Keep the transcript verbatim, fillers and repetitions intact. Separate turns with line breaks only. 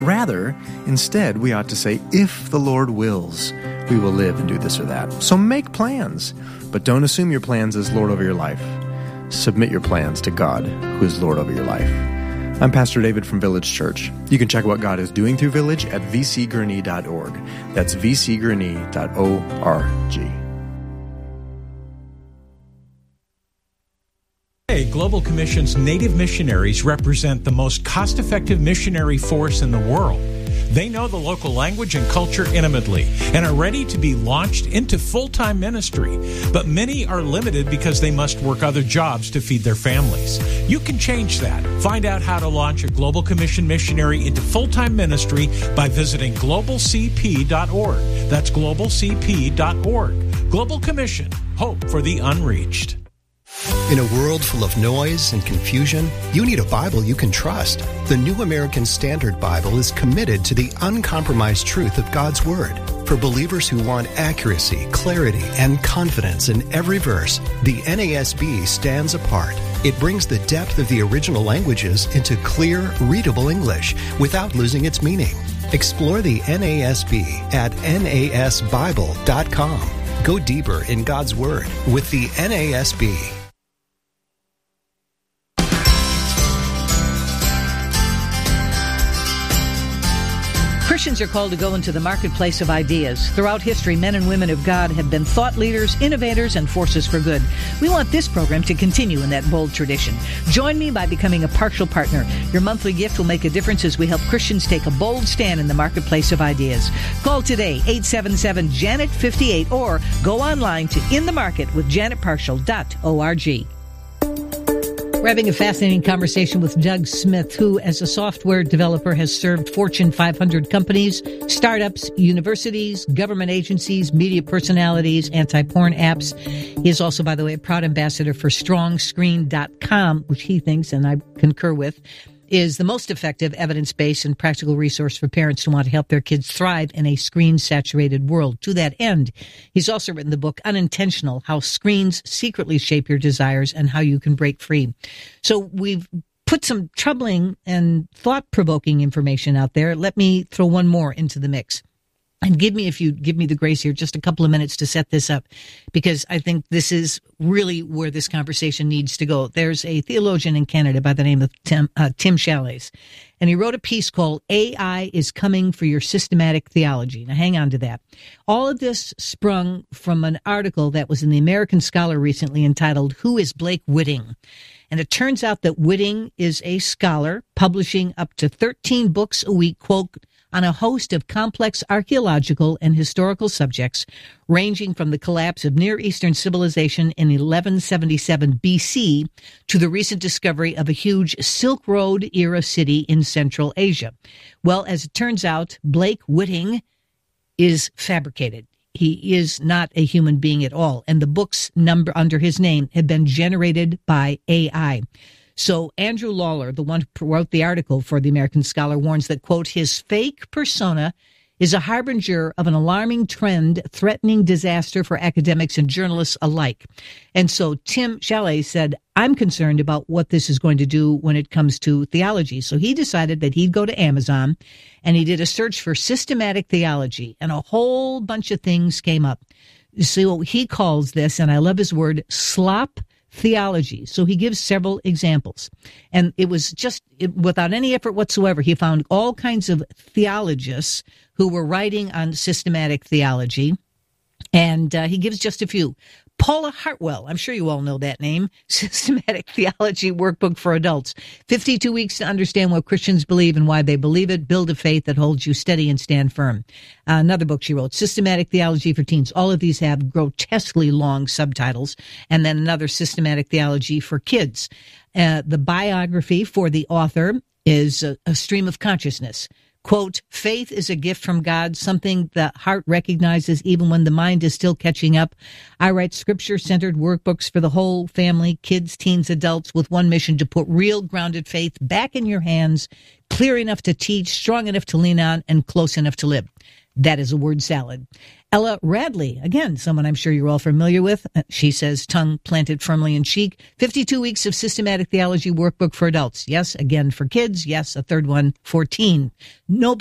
Rather, instead, we ought to say, if the Lord wills, we will live and do this or that. So make plans, but don't assume your plans as Lord over your life. Submit your plans to God, who is Lord over your life. I'm Pastor David from Village Church. You can check what God is doing through Village at v c gurney dot org. That's v c gurney dot org.
Global Commission's Native missionaries represent the most cost-effective missionary force in the world. They know the local language and culture intimately and are ready to be launched into full-time ministry. But many are limited because they must work other jobs to feed their families. You can change that. Find out how to launch a Global Commission missionary into full-time ministry by visiting global c p dot org. That's global c p dot org. Global Commission, hope for the unreached.
In a world full of noise and confusion, you need a Bible you can trust. The New American Standard Bible is committed to the uncompromised truth of God's Word. For believers who want accuracy, clarity, and confidence in every verse, the N A S B stands apart. It brings the depth of the original languages into clear, readable English without losing its meaning. Explore the N A S B at N A S Bible dot com. Go deeper in God's Word with the N A S B.
Christians are called to go into the marketplace of ideas. Throughout history, men and women of God have been thought leaders, innovators, and forces for good. We want this program to continue in that bold tradition. Join me by becoming a partial partner. Your monthly gift will make a difference as we help Christians take a bold stand in the marketplace of ideas. Call today, eight seven seven, Janet fifty-eight, or go online to in the market with janet partial dot org. We're having a fascinating conversation with Doug Smith, who, as a software developer, has served Fortune five hundred companies, startups, universities, government agencies, media personalities, anti-porn apps. He is also, by the way, a proud ambassador for strong screen dot com, which he thinks, and I concur with, is the most effective, evidence-based, and practical resource for parents who want to help their kids thrive in a screen-saturated world. To that end, he's also written the book Unintentional, How Screens Secretly Shape Your Desires and How You Can Break Free. So we've put some troubling and thought-provoking information out there. Let me throw one more into the mix. And give me, if you give me the grace here, just a couple of minutes to set this up, because I think this is really where this conversation needs to go. There's a theologian in Canada by the name of Tim, uh, Tim Challies, and he wrote a piece called A I is Coming for Your Systematic Theology. Now, hang on to that. All of this sprung from an article that was in the American Scholar recently entitled, Who is Blake Whitting? And it turns out that Whitting is a scholar publishing up to thirteen books a week, quote, on a host of complex archaeological and historical subjects, ranging from the collapse of Near Eastern civilization in eleven seventy-seven B C to the recent discovery of a huge Silk Road-era city in Central Asia. Well, as it turns out, Blake Whitting is fabricated. He is not a human being at all, and the books number under his name have been generated by A I. So Andrew Lawler, the one who wrote the article for the American Scholar, warns that, quote, his fake persona is a harbinger of an alarming trend threatening disaster for academics and journalists alike. And so Tim Challies said, I'm concerned about what this is going to do when it comes to theology. So he decided that he'd go to Amazon and he did a search for systematic theology, and a whole bunch of things came up. You see what he calls this, and I love his word, slop theology. So he gives several examples. And it was just, it, without any effort whatsoever, he found all kinds of theologists who were writing on systematic theology. And uh, he gives just a few. Paula Hartwell, I'm sure you all know that name, Systematic Theology Workbook for Adults. fifty-two weeks to understand what Christians believe and why they believe it. Build a faith that holds you steady and stand firm. Uh, another book she wrote, Systematic Theology for Teens. All of these have grotesquely long subtitles. And then another, Systematic Theology for Kids. Uh, the biography for the author is a, a Stream of Consciousness. Quote, faith is a gift from God, something the heart recognizes even when the mind is still catching up. I write scripture-centered workbooks for the whole family, kids, teens, adults, with one mission: to put real grounded faith back in your hands, clear enough to teach, strong enough to lean on, and close enough to live. That is a word salad. Ella Radley, again, someone I'm sure you're all familiar with. She says, tongue planted firmly in cheek. fifty-two weeks of systematic theology workbook for adults. Yes, again, for kids. Yes, a third one for teen. No